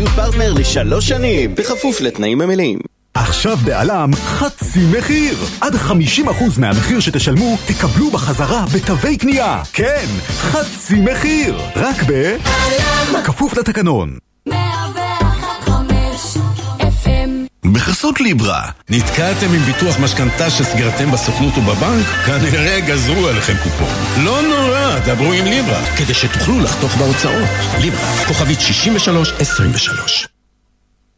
אחריות פרטנר ל3 שנים, בכפוף לתנאים המלאים. עכשיו בעלם חצי מחיר. עד 50% מהמחיר שתשלמו תקבלו בחזרה בתווי קנייה. כן, חצי מחיר. רק בעלם. כפוף לתקנון. 101.5 FM. בחסות ליברה, נתקעתם עם ביטוח משכנתה שסגרתם בסוכנות ובבנק? כנראה גזרו עליכם קופון. לא נורא, דברו עם ליברה, כדי שתוכלו לחתוך בהוצאות. ליברה, כוכבית 6323.